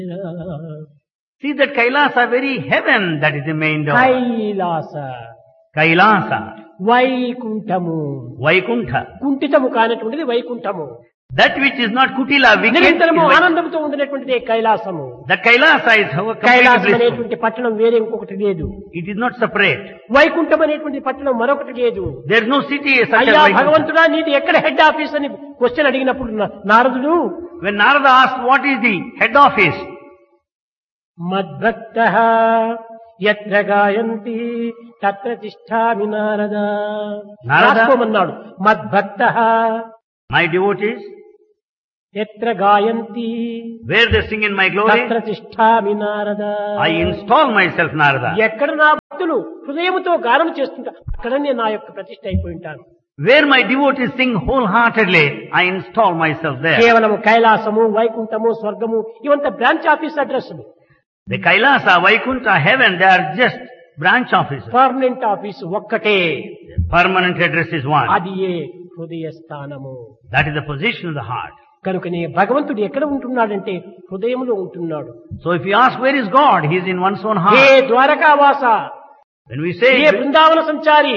See that Kailasa, very heaven, that is the main door. Kailasa Kailasa, Vaikuntham Vaikuntha. కుంఠితము కానటువంటిది Vaikuntham. That which is not Kutila, wicked, is నిరంతరము Vaikuntha. ఆనందంతో ఉండినటువంటిది కైలాసము. The Kailasa is how completely Kailasam blissful. అనేటువంటి పట్టణం వేరే ఇంకొకటి లేదు. It is not separate. Vaikuntham అనేటువంటి పట్టణం మరొకటి లేదు. There is no city such as అయ్యా Vaikuntha. భగవంతుడా నీది ఎక్కడ హెడ్ ఆఫీస్ అని క్వశ్చన్ అడిగినప్పుడు నారదుడు When Narada asked what is the head office, మద్భక్తః యత్ర గాయంతి తత్ర తిష్ఠామి Narada రాసుకోమన్నాడు. మద్భక్తః my devotees, యత్ర గాయంతి where they sing in my glory, తత్ర తిష్ఠామి Narada. I install myself, Narada. ఎక్కడ నా భక్తులు హృదయముతో గానం చేస్తుంటా అక్కడనే నా యొక్క ప్రతిష్ఠ అయిపోయి ఉంటాను. Where my devotees sing wholeheartedly, I install myself there. కేవలము కైలాసము వైకుంఠము స్వర్గము ఇవంతా బ్రాంచ్ ఆఫీస్ అడ్రస్లు. The Kailasa, Vaikuntha, heaven, they are just branch offices. Permanent office ఒక్కటే. Permanent address is one. అది ఏ హృదయ స్థానము. That is the position of the heart. కనుకనే భగవంతుడు ఎక్కడ ఉంటున్నాడంటే హృదయంలో ఉంటున్నాడు. So if you ask where is God, he is in one's own A heart. ద్వారకావాస, When we say, ఏ బృందావన సంచారి,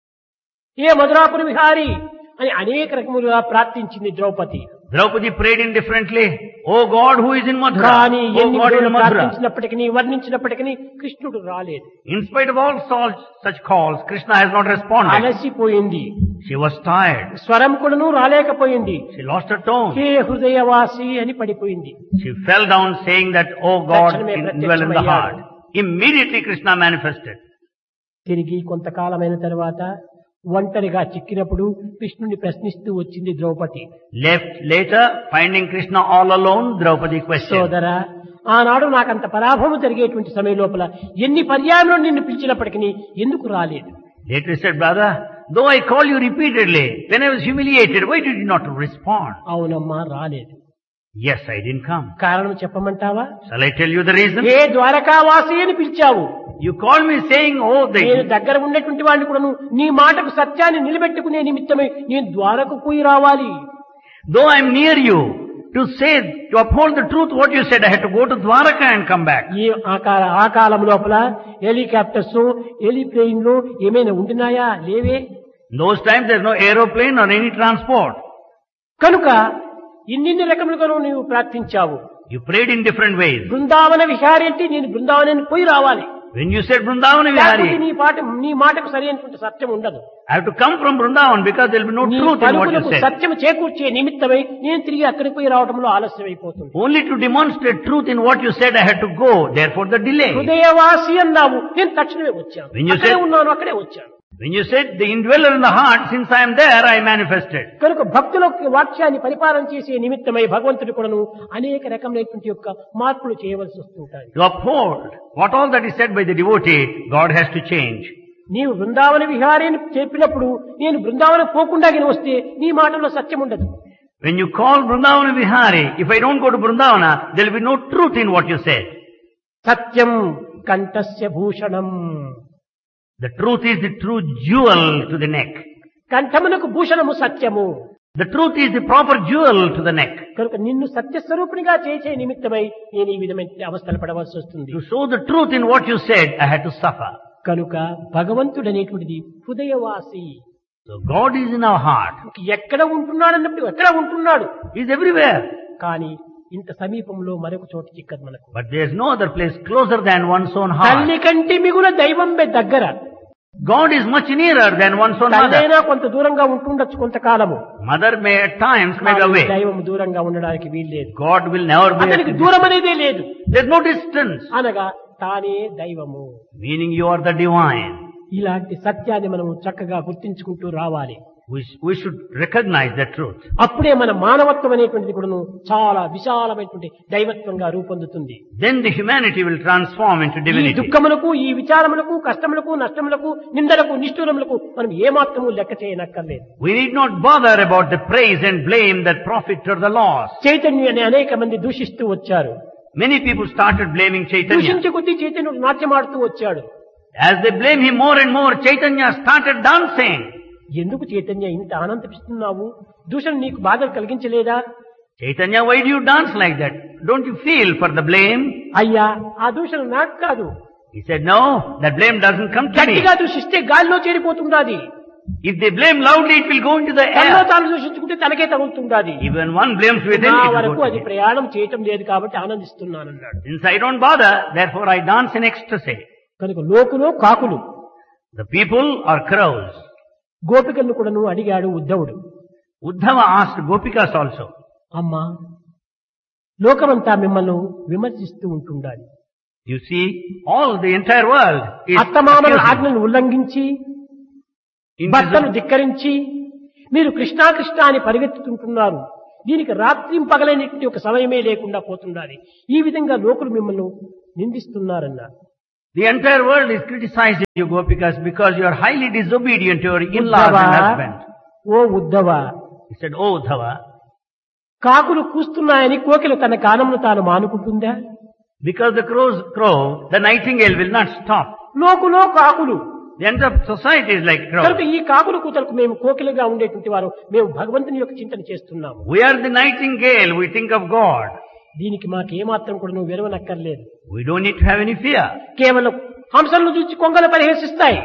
ఏ మధురాపుర విహారి అని అనేక రకములుగా ప్రార్థించింది Draupadi. Draupadi prayed indifferently, Oh God who is in Mathura, కానీ Oh ఎన్ని God in విధులు Mathura. ప్రార్థించినప్పటికీ వర్ణించినప్పటికీ కృష్ణుడు రాలేదు. In spite of all such calls, Krishna has not responded. అలసిపోయింది. She was tired. స్వరం కూడాను రాలేకపోయింది. She lost her tone. హే హృదయవాసి అని పడిపోయింది. She fell down saying that, Oh God, తక్షణమే dwell in the heart. ప్రత్యక్షమయ్యాడు. Immediately Krishna manifested. తిరిగి కొంతకాలమైన తర్వాత ఒంటరిగా చిక్కినప్పుడు కృష్ణుని ప్రశ్నిస్తూ వచ్చింది Draupadi. Left later, finding Krishna all alone, Draupadi questioned. సోదరా, ఆనాడు నాకంత పరాభవం జరిగేటువంటి సమయం లోపల ఎన్ని పర్యాయంలో నిన్ను పిలిచినప్పటికీ ఎందుకు రాలేదు? Later he said, Brother, though I call you repeatedly, when I was humiliated, why did you not respond? అవునమ్మా రాలేదు. Yes, I didn't come. కారణం చెప్పమంటావా? Shall I tell you the reason? ఏ ద్వారకావాసి అని పిలిచావు. You called me saying, Oh, నేను the... దగ్గర ఉండేటువంటి వాడిని కూడా నీ మాటకు సత్యాన్ని నిలబెట్టుకునే నిమిత్తమై నేను ద్వారకు పోయి రావాలి. Though I am near you, to say, to uphold the truth what you said, I had to go to Dwaraka and come back. ఈ ఆ కాలం లోపల హెలికాప్టర్స్ హెలిప్లేన్లు ఏమైనా ఉంటున్నాయా? లేవే. In those times there is no aeroplane or any transport. కనుక ఇన్ని రకములుగాను నీవు ప్రార్థించావు. You prayed in different ways. Brindavana Vihari అంటే నేను బృందావనానికి పోయి రావాలి. When you said Vrindavana లేకపోతే Vihari, నీ మాటకు సరైనటువంటి సత్యం ఉండదు. I have to come from Vrindavan because there will be no నీ truth in what you పలుకులకు said. సత్యం చేకూర్చే నిమిత్తమై నేను తిరిగి అక్కడికి పోయి రావడంలో ఆలస్యం అయిపోతుంది. Only to demonstrate truth in what you said, I had to go. Therefore the delay. హృదయవాసి అన్నావు, నేను తక్షణమే వచ్చాను. When you అక్కడే said- ఉన్నాను, అక్కడే వచ్చాను. When you said the indweller in the heart, since I am there, I manifested. కనుక భక్తులకు వాక్యాన్ని పరిపాలన చేసే నిమిత్తమై భగవంతుడు కూడాను అనేక రకమైనటువంటి యొక్క మార్పులు చేయవలసి వస్తుంటాయి. To uphold what all that is said by the devotee, God has to change. నీవు బృందావన విహారి అని చెప్పినప్పుడు నేను బృందావనం పోకుండా వస్తే నీ మాటలో సత్యం ఉండదు. When you call Vrindavana Vihari, if I don't go to Vrindavana, there will be no truth in what you said. Satyam కంఠస్య Bhushanam. The truth is the true jewel to the neck. కంఠమునకు భూషణము సత్యము. The truth is the proper jewel to the neck. కనుక నిన్ను సత్యస్వరూపునిగా చేసే నిమిత్తమై నేను ఈ విధమైన అవస్థలు పడవలసి వస్తుంది. To show the truth in what you said, I had to suffer. కనుక భగవంతుడు అనేటువంటిది హృదయవాసి. So God is in our heart. ఎక్కడ ఉంటున్నాడు అన్నప్పుడు ఎక్కడ ఉంటున్నాడు, He is everywhere. కానీ ఇంత సమీపంలో మరొక చోట చిక్కదు మనకు. But there is no other place closer than one's own heart. తల్లి కంటి మిగుల దైవం దగ్గర. God is much nearer than one's own mother. తల్లైనా కొంత దూరంగా ఉంటుండొచ్చు కొంతకాలము. Mother may at times may be away. దైవం దూరంగా ఉండడానికి వీల్లేదు. God will never be అతనికి at దూరం అనేదే లేదు. There is no distance. అనగా తానే దైవము. Meaning you are the divine. ఇలాంటి సత్యాన్ని మనం చక్కగా గుర్తించుకుంటూ రావాలి. We should recognize that truth. అప్పుడే మన మానవత్వం అనేటువంటిది కూడాను చాలా విశాలమైనటువంటి దైవత్వంగా రూపొందుతుంది. Then the humanity will transform into ఈ divinity. దుఃఖములకు, ఈ విచారములకు, కష్టములకు, నష్టములకు, నిందలకు, నిష్ఠూరములకు మనం ఏమాత్రము లెక్క చేయనక్కర్లేదు. We need not bother about the praise and blame, that profit or the loss. చైతన్యాన్ని అనేక మంది దూషిస్తూ వచ్చారు. Many people started blaming Chaitanya. దూషించే కొద్దీ చైతన్యుడు నాట్యమాడుతూ వచ్చాడు. As they blame him more and more, Chaitanya started dancing. ఎందుకు చైతన్య ఇంత ఆనందిస్తున్నావు? దూషణ నీకు బాధలు కలిగించలేదా? Chaitanya, why do you dance like that? Don't you feel for the blame? అయ్యా ఆ దూషణ నాకు కాదు. He said, no, that blame doesn't come to me. గట్టిగా దూషిస్తే గాలిలో చేరిపోతుండాది. If they blame loudly, it will go into the తనలో air. తాను దూషించుకుంటే తనకే తగులుతుండాది. Even one blames within, నా it will వరకు go అది to me. ప్రయాణం చేయటం లేదు కాబట్టి ఆనందిస్తున్నానన్నాడు. Since I don't bother, therefore I dance in ecstasy. కనుక లోకులో కాకులు The people are crows. గోపికలను కూడాను అడిగాడు ఉద్ధవుడు. Uddhava asked Gopikas also. అమ్మా లోకమంతా మిమ్మల్ని విమర్శిస్తూ ఉంటుండాలి. You see, all the entire world is అత్తమామల accusing. ఆజ్ఞను ఉల్లంఘించి In భర్తను this- ధిక్కరించి మీరు కృష్ణా కృష్ణ అని పరిగెత్తుతుంటున్నారు. దీనికి రాత్రి పగలైనటువంటి ఒక సమయమే లేకుండా పోతుండాలి. ఈ విధంగా లోకులు మిమ్మల్ని నిందిస్తున్నారన్నారు. The entire world is criticizing you, Gopikas, because you are highly disobedient to your in-laws Uddhava, and husband. Oh Uddhava, He said, oh Uddhava, కాకులు కూస్తున్నాయని కోకిల తన కానమును తాను మానుకుంటుందా? because the crows crow, the nightingale will not stop. లోకులో కాకులు. The entire society is like కనుక crows. ఈ కాకులు కూతలకు మేము కోకిలగా ఉండేటువంటి వారు మేము భగవంతుని యొక్క చింతన చేస్తున్నాము. We are the nightingale, we think of God. దీనికి మాకేమాత్రం కూడా నువ్వు విరవనక్కర్లేదు. We don't need to have any fear. కేవలం హంసలను చూసి కొంగలు పరిహసిస్తాయి.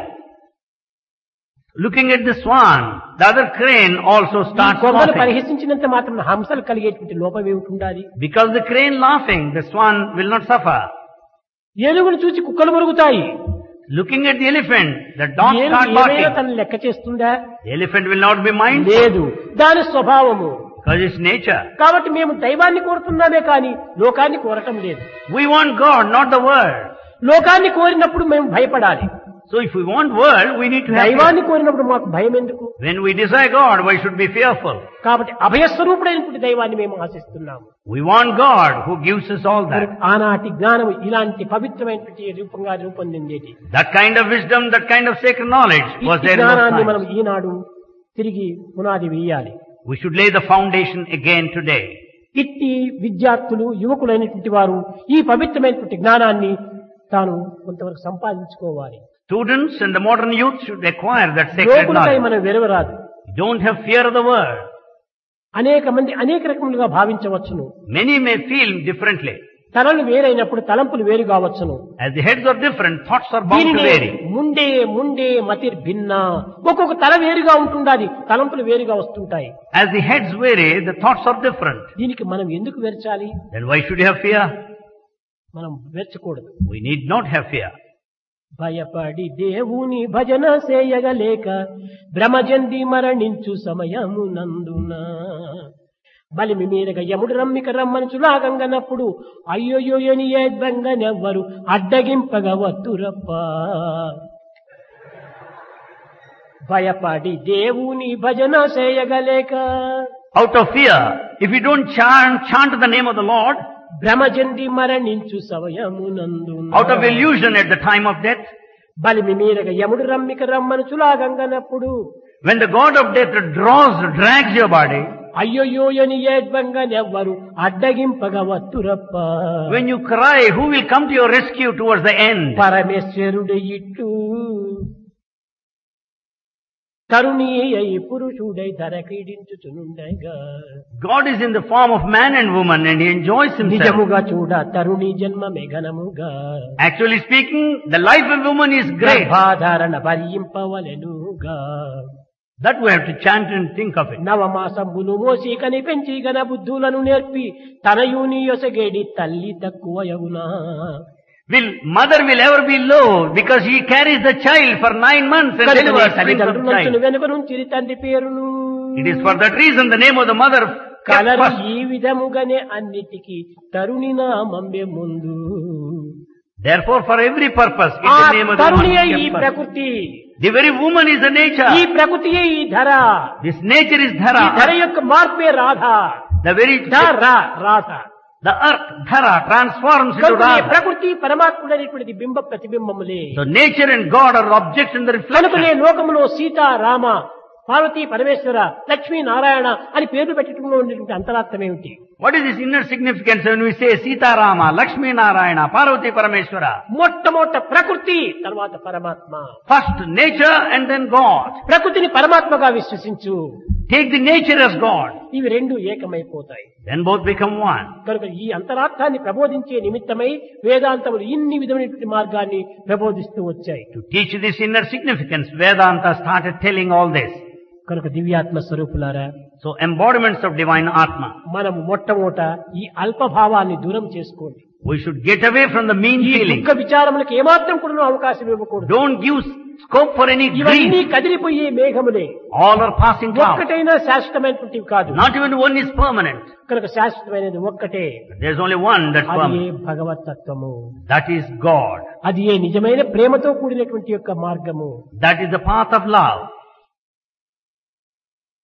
Looking at the swan, the other crane also ఈ starts కొంగలు laughing. పరిహసించినంత మాత్రం హంసలు కలిగేటువంటి లోపం ఏమిటి ఉండాలి? Because the crane laughing, the swan will not suffer. ఏనుగును చూసి కుక్కలు మురుగుతాయి. Looking at the elephant, the dog ఏనుగు start ఏమైనా barking. తను లెక్క చేస్తుందా? The elephant will not be mindful లేదు, దాని స్వభావము. because it's nature. కాబట్టి మేము దైవాన్ని కోరుతున్నామే కానీ లోకాన్ని కోరటం లేదు. We want God, not the world. లోకాన్ని కోరినప్పుడు మేము భయపడాలి. So if we want world, we need to have fear. దైవాన్ని కోరినప్పుడు మాకు భయం ఎందుకు? When we desire God, why should we be fearful? కాబట్టి అభయస్వరూపుడైనటువంటి దైవాన్ని మేము ఆశిస్తున్నాము. We want God who gives us all that. ఆనాటి జ్ఞానం ఇలాంటి పవిత్రమైనటువంటి రూపంగా రూపొందిందేటి. That kind of wisdom, that kind of sacred knowledge was ఈ there in those జ్ఞానాన్ని మనం times. ఈనాడు తిరిగి పునాది వేయాలి. We should lay the foundation again today. ఇట్టి విద్యార్థులు యువకులైనటువంటి వారు ఈ పవిత్రమైనటువంటి జ్ఞానాన్ని తాను కొంతవరకు సంపాదించుకోవాలి. Students and the modern youth should acquire that sacred లోకులపై knowledge. మనం వెరవరాదు. Don't have fear of the world. అనేక మంది అనేక రకములుగా భావించవచ్చును. Many may feel differently. తలలు వేరైనప్పుడు తలంపులు వేరు కావచ్చును. As the heads are different, thoughts are bound to దీనినే vary. ముండే మతిర్ భిన్న. ఒక్కొక్క తల వేరుగా ఉంటుండాలి, తలంపులు వేరుగా వస్తుంటాయి. As the heads vary, the thoughts are different. దీనికి మనం ఎందుకు వెరచాలి? Then why should you have fear? మనం వెరచకూడదు. We need not have fear. భయపడి దేవుని భజన చేయగలేక భ్రమజంది మరణించు సమయమునందున బలిమి మీరగ యముడు రమ్మిక రమ్మనుచులాగంగనప్పుడు అయ్యోయోని ఏద్వంగనెవ్వరు అడ్డగింపగ వత్తురప్ప. భయపడి దేవుని భజన చేయగలేక Out of fear, if you don't chant the name of the Lord, భ్రమజంది మరణించు సమయమునందున out of illusion at the time of death, బలిమి మీరగ యముడు రమ్మిక రమ్మనుచులాగంగనప్పుడు when the god of death drags your body, అయ్యోయోని ఏద్వంగనెవ్వరు అడ్డగింపగ వత్తురప్ప. when you cry, who will come to your rescue towards the end? పరమేశ్వరుడు ఇట్టు తరుణీ అయి పురుషుడై ధర క్రీడించుచునుండగా God is in the form of man and woman and he enjoys himself. నిజముగా చూడ తరుణి జన్మ మెఘనముగా Actually speaking, the life of woman is great. గర్భాధారణ భరింపవలెనుగా That we have to chant and think of it. నవమాసంబులు మోసి కని పెంచి గన బుద్ధులను నేర్పి తనయుని యొసగేడి తల్లి తక్కువయగునా. Mother will ever be low because he carries the child for 9 months and delivers brings up the child. వెనుక నుంచి తండ్రి పేరును It is for that reason the name of the mother kept colour first. ఈ విధముగానే అన్నిటికీ తరుణి నామంబే ముందు. Therefore for every purpose, ఆ it's the name of the Taruni woman ఈ kept first. ప్రకృతి, The very woman is the ఈ nature. ప్రకృతియే ఈ ధర. This nature is ఈ ధర Dhara. యొక్క మార్పే Radha. The very Radha the earth, Dhara, transforms into కనుక ఈ Radha. ప్రకృతి పరమాత్ముడైనటువంటి బింబ ప్రతిబింబములే. So nature and God are objects in the కనుకనే reflection. లోకములో సీత రామ పార్వతీ పరమేశ్వర లక్ష్మీ నారాయణ అని పేర్లు పెట్టడంలో ఉండేటువంటి అంతరార్థం ఏమిటి? What is this inner significance when we say Sita Rama, Lakshmi Narayana, Parvati Parameshwara? మొట్టమొదట ప్రకృతి, తర్వాత పరమాత్మ. First nature and then God. ప్రకృతిని పరమాత్మగా విశ్వసించు. Take the nature as God. ఇవి రెండు ఏకమైపోతాయి. Then both become one. కనుక ఈ అంతరార్థాన్ని ప్రబోధించే నిమిత్తమై వేదాంతములు ఇన్ని విధమైనటువంటి మార్గాన్ని ప్రబోధిస్తూ వచ్చాయి. To teach this inner significance, Vedanta started telling all this. కనుక దివ్యాత్మ స్వరూపులారా, So embodiments of divine Atma. మనం మొట్టమొదట ఈ అల్పభావాన్ని దూరం చేసుకోండి. We should get away from the mean ఈ feeling. దుఃఖ విచారములకు ఏమాత్రం కూడా అవకాశం ఇవ్వకూడదు. Don't give scope for any ఇవన్నీ grief. కదిలిపోయే మేఘములే, All are passing clouds. ఒక్కటైనా శాశ్వతమైనటువంటివి కాదు. Not even one is permanent. కనుక శాశ్వతమైనది ఒక్కటే, There's only one that's అది ఏ permanent. భగవతత్వము, That is God. అది ఏ నిజమైన ప్రేమతో కూడినటువంటి యొక్క మార్గము. That is the path of love.